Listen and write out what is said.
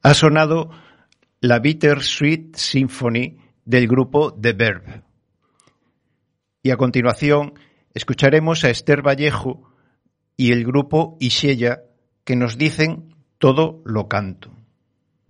Ha sonado la Bittersweet Symphony del grupo The Verve. Y a continuación escucharemos a Esther Vallejo y el grupo Ixella, que nos dicen Todo lo canto.